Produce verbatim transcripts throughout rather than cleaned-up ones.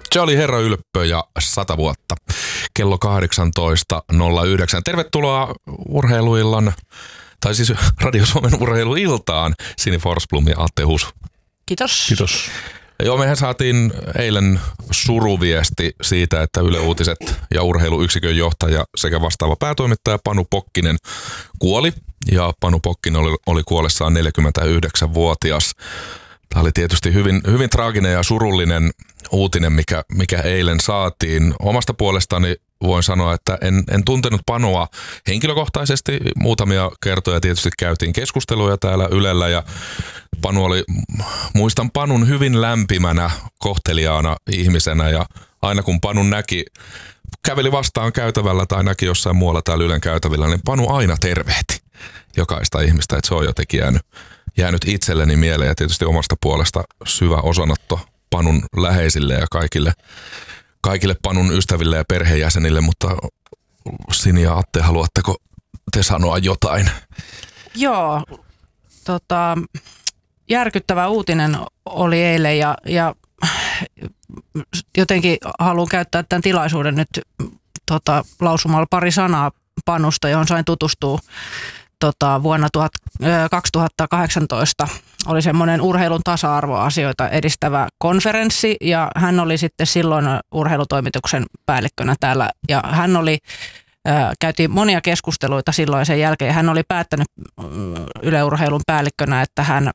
Se oli Herra Ylppö ja sata vuotta. Kello kahdeksantoista nolla yhdeksän. Tervetuloa urheiluillan, tai siis Radio Suomen urheiluiltaan, Sini Forsblom ja Atte Husu. Kiitos. Kiitos. Joo, mehän saatiin eilen suruviesti siitä, että Yle Uutiset ja urheiluyksikön johtaja sekä vastaava päätoimittaja Panu Pokkinen kuoli. Ja Panu Pokkinen oli, oli kuollessaan neljäkymmentäyhdeksänvuotias. Tämä oli tietysti hyvin, hyvin traaginen ja surullinen uutinen, mikä, mikä eilen saatiin. Omasta puolestani voin sanoa, että en, en tuntenut Panua henkilökohtaisesti. Muutamia kertoja tietysti käytiin keskusteluja täällä Ylellä ja Panu oli, muistan Panun hyvin lämpimänä, kohteliaana ihmisenä ja aina kun Panun näki, käveli vastaan käytävällä tai näki jossain muualla täällä Ylen käytävillä, niin Panu aina tervehti jokaista ihmistä, että se on jotenkin jäänyt, jäänyt itselleni mieleen ja tietysti omasta puolesta syvä osanotto Panun läheisille ja kaikille, kaikille Panun ystäville ja perheenjäsenille, mutta Sini ja Atte, haluatteko te sanoa jotain? Joo, tota, järkyttävä uutinen oli eilen ja, ja jotenkin haluan käyttää tämän tilaisuuden nyt tota, lausumalla pari sanaa Panusta, johon sain tutustua tota, vuonna kaksituhattakahdeksantoista. Oli semmoinen urheilun tasa-arvoasioita edistävä konferenssi ja hän oli sitten silloin urheilutoimituksen päällikkönä täällä ja hän oli käytiin monia keskusteluita silloin sen jälkeen. Hän oli päättänyt Yle Urheilun päällikkönä, että hän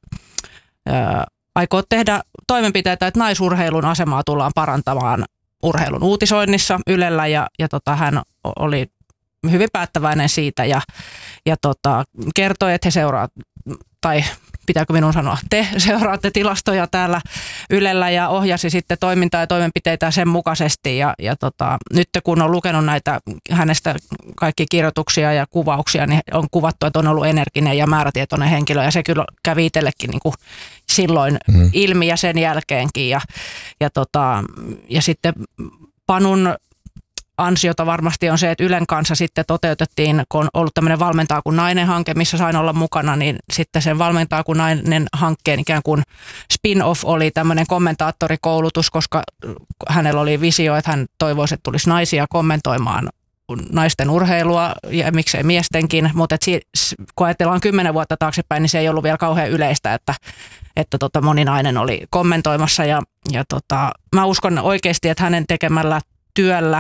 ää, aikoo tehdä toimenpiteitä, että naisurheilun asemaa tullaan parantamaan urheilun uutisoinnissa Ylellä ja, ja tota, hän oli hyvin päättäväinen siitä ja, ja tota, kertoi, että he seuraavat, tai pitääkö minun sanoa, te seuraatte tilastoja täällä Ylellä ja ohjasi sitten toimintaa ja toimenpiteitä sen mukaisesti. Ja, ja tota, nyt kun on lukenut näitä hänestä kaikki kirjoituksia ja kuvauksia, niin on kuvattu, että on ollut energinen ja määrätietoinen henkilö. Ja se kyllä kävi itsellekin niin kuin silloin mm. ilmi ja sen jälkeenkin. Ja, ja, tota, ja sitten Panun ansiota varmasti on se, että Ylen kanssa sitten toteutettiin, kun on ollut tämmöinen Valmentaa kuin nainen -hanke, missä sain olla mukana, niin sitten sen Valmentaa kuin nainen -hankkeen ikään kuin spin-off oli tämmöinen kommentaattorikoulutus, koska hänellä oli visio, että hän toivoisi, että tulisi naisia kommentoimaan naisten urheilua ja miksei miestenkin, mutta kun ajatellaan kymmenen vuotta taaksepäin, niin se ei ollut vielä kauhean yleistä, että, että tota moni nainen oli kommentoimassa ja, ja tota, mä uskon oikeasti, että hänen tekemällä työllä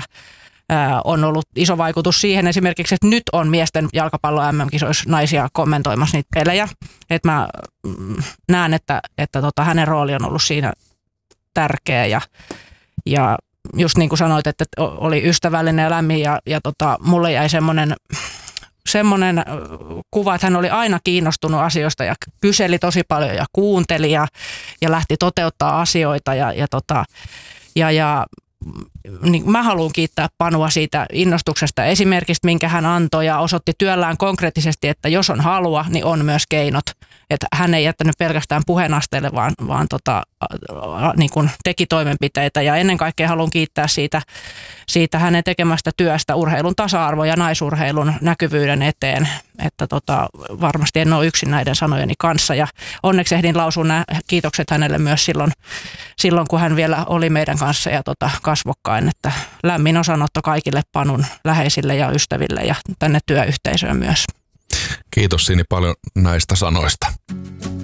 on ollut iso vaikutus siihen esimerkiksi, että nyt on miesten jalkapallo M M-kisoissa naisia kommentoimassa niitä pelejä. Että mä näen, että, että tota, hänen rooli on ollut siinä tärkeä ja, ja just niin kuin sanoit, että oli ystävällinen ja lämmin ja, ja tota, mulle jäi semmoinen semmoinen kuva, että hän oli aina kiinnostunut asioista ja kyseli tosi paljon ja kuunteli ja, ja lähti toteuttaa asioita ja, ja, tota, ja, ja niin mä haluan kiittää Panua siitä innostuksesta ja esimerkistä, minkä hän antoi ja osoitti työllään konkreettisesti, että jos on halua, niin on myös keinot. Että hän ei jättänyt pelkästään puheenasteelle, vaan, vaan tota, niin kuin teki toimenpiteitä. Ja ennen kaikkea haluan kiittää siitä, siitä hänen tekemästä työstä urheilun tasa-arvo ja naisurheilun näkyvyyden eteen. Että tota, varmasti en ole yksin näiden sanojeni kanssa. Ja onneksi ehdin lausua nämä kiitokset hänelle myös silloin, silloin kun hän vielä oli meidän kanssa ja tota, kasvokkain. Että lämmin osanotto kaikille Panun läheisille ja ystäville ja tänne työyhteisöön myös. Kiitos Sini paljon näistä sanoista.